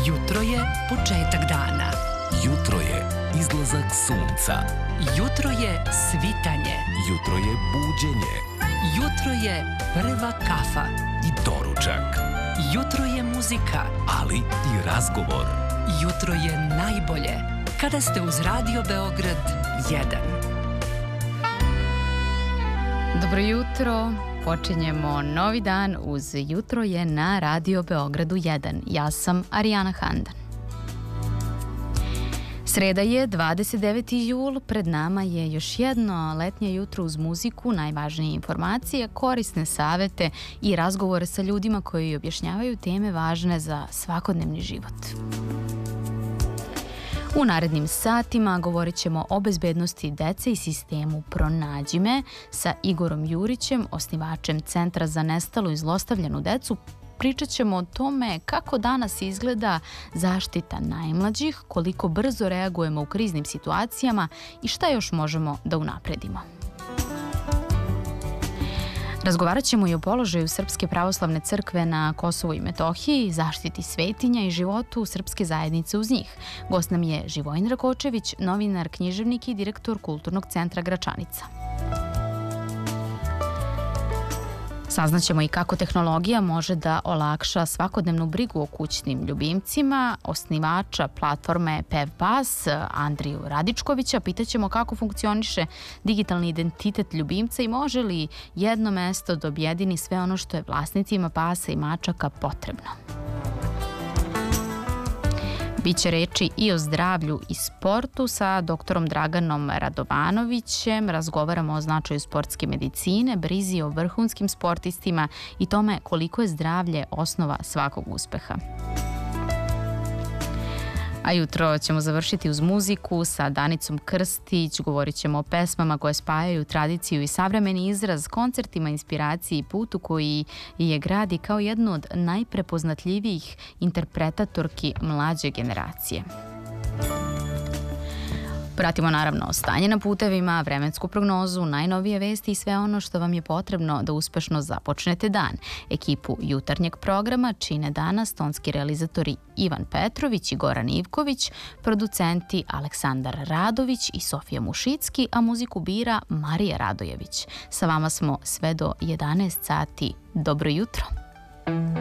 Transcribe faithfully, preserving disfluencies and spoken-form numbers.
Jutro je početak dana. Jutro je izlazak sunca. Jutro je svitanje. Jutro je buđenje. Jutro je prva kafa. I doručak. Jutro je muzika. Ali i razgovor. Jutro je najbolje kada ste uz Radio Beograd jedan. Dobro jutro, počinjemo novi dan uz Jutro je na Radio Beogradu jedan. Ja sam Arijana Handan. Sreda je dvadeset deveti jul, pred nama je još jedno letnje jutro uz muziku, najvažnije informacije, korisne savete i razgovore sa ljudima koji objašnjavaju teme važne za svakodnevni život. U narednim satima govorit ćemo o bezbednosti dece i sistemu Pronađi me sa Igorom Jurićem, osnivačem Centra za nestalu i zlostavljanu decu. Pričat ćemo o tome kako danas izgleda zaštita najmlađih, koliko brzo reagujemo u kriznim situacijama i šta još možemo da unapredimo. Razgovarat ćemo i o položaju Srpske pravoslavne crkve na Kosovu i Metohiji, zaštiti svetinja i životu srpske zajednice uz njih. Gost nam je Živojin Rakočević, novinar, književnik i direktor Kulturnog centra Gračanica. Saznaćemo i kako tehnologija može da olakša svakodnevnu brigu o kućnim ljubimcima. Osnivača platforme PevPass, Andriju Radičkovića, pitaćemo kako funkcioniše digitalni identitet ljubimca i može li jedno mesto da objedini sve ono što je vlasnicima pasa i mačaka potrebno. Biće reči i o zdravlju i sportu sa doktorom Draganom Radovanovićem. Razgovaramo o značaju sportske medicine, brizi o vrhunskim sportistima i tome koliko je zdravlje osnova svakog uspeha. A jutro ćemo završiti uz muziku sa Danicom Krstić. Govorit ćemo o pesmama koje spajaju tradiciju i savremeni izraz, koncertima, inspiraciji i putu koji je gradi kao jednu od najprepoznatljivijih interpretatorki mlađe generacije. Pratimo naravno stanje na putevima, vremensku prognozu, najnovije vesti i sve ono što vam je potrebno da uspešno započnete dan. Ekipu jutarnjeg programa čine danas tonski realizatori Ivan Petrović i Goran Ivković, producenti Aleksandar Radović i Sofija Mušicki, a muziku bira Marija Radojević. Sa vama smo sve do jedanaest sati. Dobro jutro!